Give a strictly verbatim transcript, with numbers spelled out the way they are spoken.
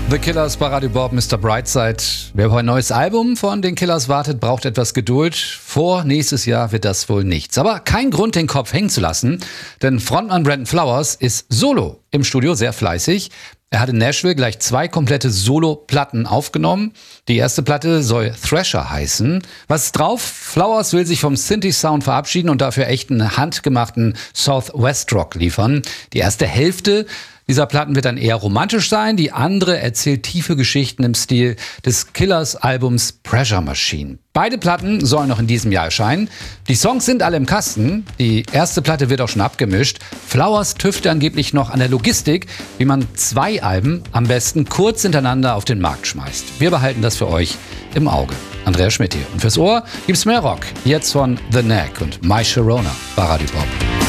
The Killers bei Radio Bob, Mister Brightside. Wer auf ein neues Album von den Killers wartet, braucht etwas Geduld. Vor nächstes Jahr wird das wohl nichts. Aber kein Grund, den Kopf hängen zu lassen, denn Frontmann Brandon Flowers ist solo im Studio, sehr fleißig. Er hat in Nashville gleich zwei komplette Solo-Platten aufgenommen. Die erste Platte soll Thrasher heißen. Was ist drauf? Flowers will sich vom Synthi-Sound verabschieden und dafür echten handgemachten Southwest-Rock liefern. Die erste Hälfte dieser Platten wird dann eher romantisch sein. Die andere erzählt tiefe Geschichten im Stil des Killers-Albums Pressure Machine. Beide Platten sollen noch in diesem Jahr erscheinen. Die Songs sind alle im Kasten. Die erste Platte wird auch schon abgemischt. Flowers tüftelt angeblich noch an der Logistik, wie man zwei Alben am besten kurz hintereinander auf den Markt schmeißt. Wir behalten das für euch im Auge. Andreas Schmidt hier. Und fürs Ohr gibt's mehr Rock. Jetzt von The Knack und My Sharona bei Radio Pop.